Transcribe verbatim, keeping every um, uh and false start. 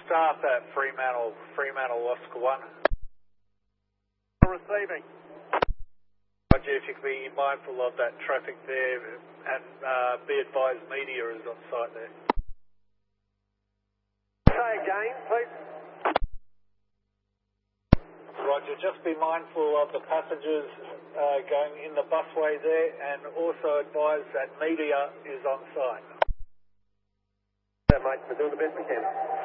staff at Fremantle, Fremantle Oscar one. Receiving. Roger, if you could be mindful of that traffic there and uh, be advised media is on site there. Say again, please. Roger, just be mindful of the passengers uh, going in the busway there and also advise that media is on site. Yeah, mate, we're doing the best we can.